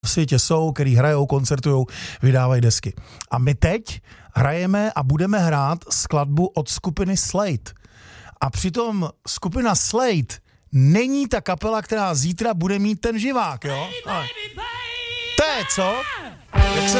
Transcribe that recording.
světě jsou, který hrajou, koncertujou, vydávají desky. A my teď hrajeme a budeme hrát skladbu od skupiny Slade. A přitom skupina Slade není ta kapela, která zítra bude mít ten živák, jo? To je co? Jak se